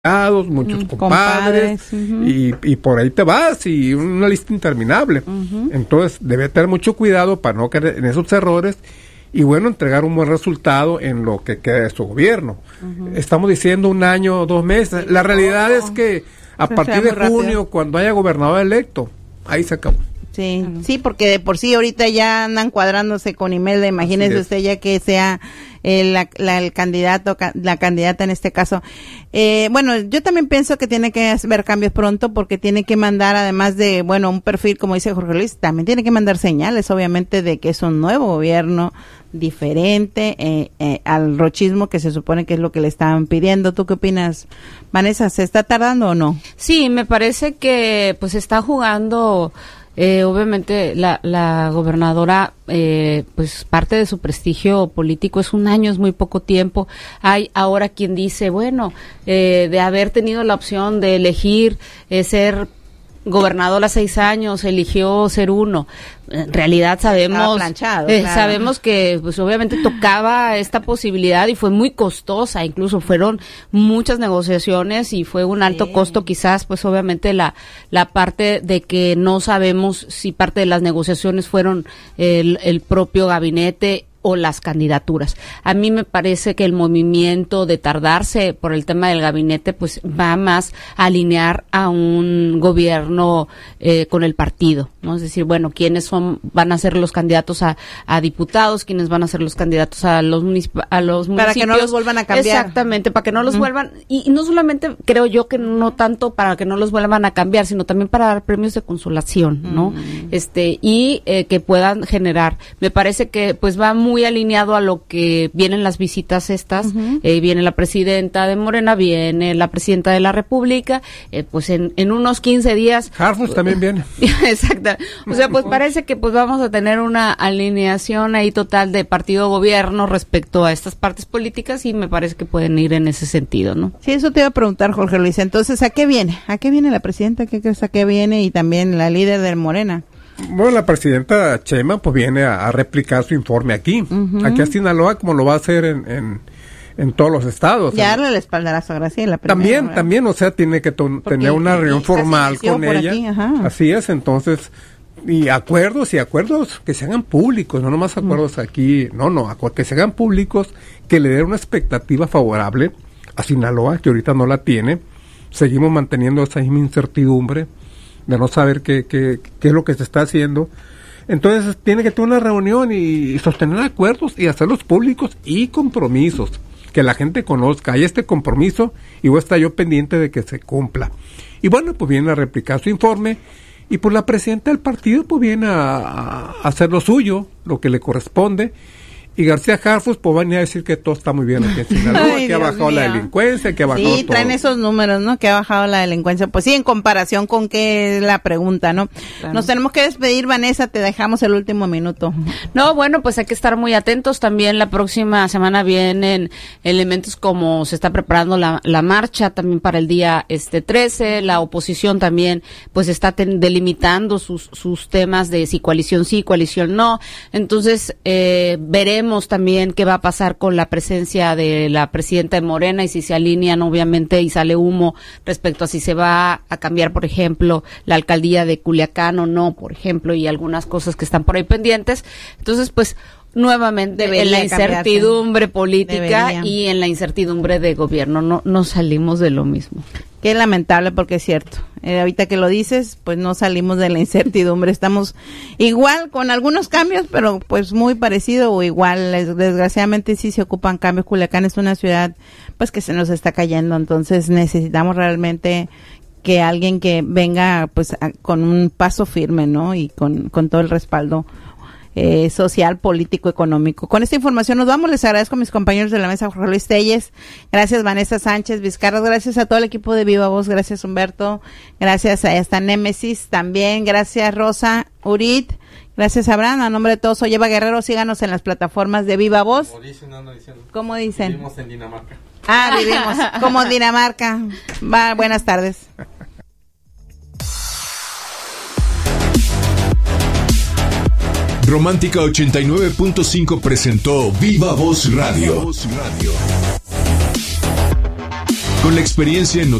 muchos compadres y por ahí te vas, y una lista interminable. Entonces debe tener mucho cuidado para no caer en esos errores y bueno, entregar un buen resultado en lo que queda de su gobierno. Estamos diciendo 1 año o 2 meses. La realidad es que a partir de junio, cuando haya gobernador electo, ahí se acabó. Sí, sí, porque de por sí ahorita ya andan cuadrándose con Imelda, imagínese usted ya que sea el candidato, la candidata en este caso. Bueno, yo también pienso que tiene que haber cambios pronto porque tiene que mandar, además de, bueno, un perfil, como dice Jorge Luis, también tiene que mandar señales, obviamente, de que es un nuevo gobierno diferente al rochismo que se supone que es lo que le estaban pidiendo. ¿Tú qué opinas, Vanessa? ¿Se está tardando o no? Sí, me parece que pues está jugando... obviamente la gobernadora, pues parte de su prestigio político es 1 año, es muy poco tiempo. Hay ahora quien dice, bueno, de haber tenido la opción de elegir ser gobernador a 6 años, eligió ser 1. En realidad sabemos, planchado, sabemos que pues obviamente tocaba esta posibilidad y fue muy costosa, incluso fueron muchas negociaciones y fue un alto costo, quizás pues obviamente la parte de que no sabemos si parte de las negociaciones fueron el propio gabinete o las candidaturas. A mí me parece que el movimiento de tardarse por el tema del gabinete pues va más a alinear a un gobierno con el partido, ¿no? Es decir, bueno, quiénes van a ser los candidatos a diputados, quiénes van a ser los candidatos a los municipios. Para que no los vuelvan a cambiar. Exactamente, para que no los vuelvan, y no solamente creo yo que no tanto para que no los vuelvan a cambiar, sino también para dar premios de consolación, ¿no? Y que puedan generar. Me parece que pues va muy alineado a lo que vienen las visitas estas, viene la presidenta de Morena, viene la presidenta de la República, pues en unos 15 días. Harfuch también viene. Exacto. O sea, pues parece que pues vamos a tener una alineación ahí total de partido-gobierno respecto a estas partes políticas y me parece que pueden ir en ese sentido, ¿no? Sí, eso te iba a preguntar, Jorge Luis. Entonces, ¿a qué viene? ¿A qué viene la presidenta? ¿Qué crees a qué viene? Y también la líder del Morena. Bueno, la presidenta Chema pues viene a replicar su informe aquí a Sinaloa, como lo va a hacer en todos los estados. Ya darle el espaldarazo a Graciela. También, o sea, tiene que tener una reunión formal con ella. Aquí, así es, entonces, y acuerdos que se hagan públicos, no nomás acuerdos aquí, que se hagan públicos, que le den una expectativa favorable a Sinaloa, que ahorita no la tiene. Seguimos manteniendo esa misma incertidumbre de no saber qué es lo que se está haciendo. Entonces tiene que tener una reunión y sostener acuerdos y hacerlos públicos y compromisos, que la gente conozca. Hay este compromiso y voy a estar yo pendiente de que se cumpla. Y bueno, pues viene a replicar su informe y pues la presidenta del partido pues viene a hacer lo suyo, lo que le corresponde. Y García Harfuch pues van a decir que todo está muy bien aquí en Sinaloa, que ha bajado la delincuencia, que ha bajado todo. Sí, traen esos números, ¿no? Que ha bajado la delincuencia. Pues sí, en comparación con qué es la pregunta, ¿no? Claro. Nos tenemos que despedir, Vanessa, te dejamos el último minuto. No, bueno, pues hay que estar muy atentos. También la próxima semana vienen elementos como se está preparando la marcha también para el día 13. La oposición también pues está delimitando sus temas de si coalición sí, coalición no. Entonces, veremos también qué va a pasar con la presencia de la presidenta de Morena y si se alinean obviamente y sale humo respecto a si se va a cambiar, por ejemplo, la alcaldía de Culiacán o no, por ejemplo, y algunas cosas que están por ahí pendientes. Entonces, pues, nuevamente en la incertidumbre política y en la incertidumbre de gobierno, no salimos de lo mismo. Qué lamentable, porque es cierto. Ahorita que lo dices, pues no salimos de la incertidumbre. Estamos igual con algunos cambios, pero pues muy parecido o igual. Desgraciadamente sí se ocupan cambios. Culiacán es una ciudad pues que se nos está cayendo. Entonces necesitamos realmente que alguien que venga pues con un paso firme, ¿no? Y con todo el respaldo social, político, económico. Con esta información nos vamos. Les agradezco a mis compañeros de la mesa, Jorge Luis Telles, gracias Vanessa Sánchez Vizcarra, gracias a todo el equipo de Viva Voz, gracias Humberto, gracias a esta Némesis también, gracias Rosa Urit, gracias Abraham, a nombre de todos, soy Eva Guerrero, síganos en las plataformas de Viva Voz. ¿Cómo dicen? Vivimos en Dinamarca. Vivimos como Dinamarca. Buenas tardes. Romántica 89.5 presentó Viva Voz Radio. Con la experiencia en